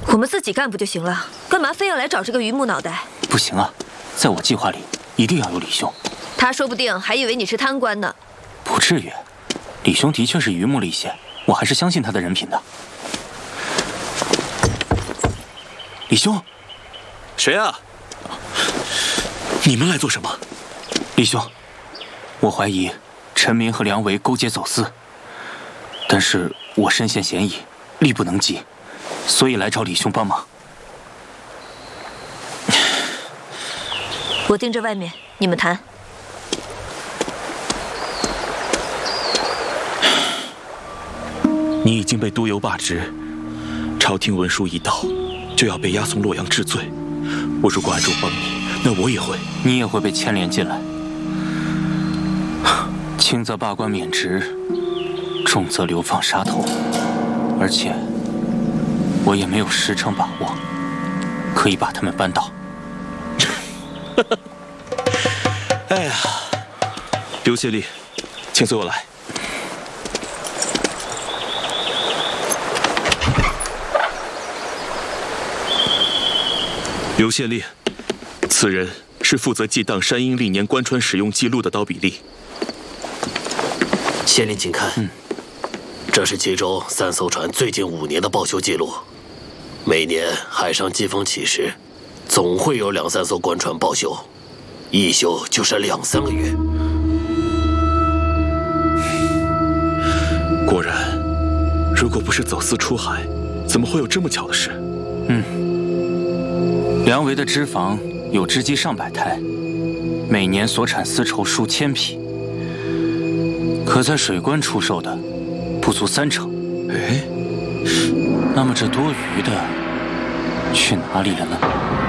我们自己干不就行了？干嘛非要来找这个榆木脑袋？ 不行啊，在我计划里一定要有李兄。 他说不定还以为你是贪官呢。 不至于，李兄的确是榆木了一些，我还是相信他的人品的。李兄， 谁啊？你们来做什么？ 李兄，我怀疑陈明和梁维勾结走私，但是我身陷嫌疑，力不能及，所以来找李兄帮忙。 我盯着外面，你们谈。 你已经被督邮罢职，朝廷文书一到，就要被押送洛阳治罪。我如果暗中帮你，那我也会。 你也会被牵连进来。轻则罢官免职，重则流放杀头，而且我也没有10成把握可以把他们扳倒。 哎呀，刘谢立，请随我来。刘谢立，此人是负责记档山阴历年官船使用记录的刀比利。 县令请看，这是冀州3艘船最近5年的报修记录。每年海上季风起时，总会有2、3艘官船报修，一修就是2、3个月。 果然，如果不是走私出海，怎么会有这么巧的事？ 梁维的织坊有织机上百台，每年所产丝绸数千匹，可在水关出售的不足3成。 哎， 那么这多余的去哪里了呢？